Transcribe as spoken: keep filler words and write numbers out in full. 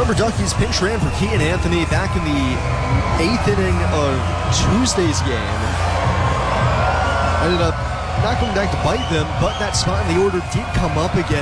Rubber Duckies pinch ran for Keaton Anthony back in the eighth inning of Tuesday's game. Ended up not going back to bite them, but that spot in the order did come up again.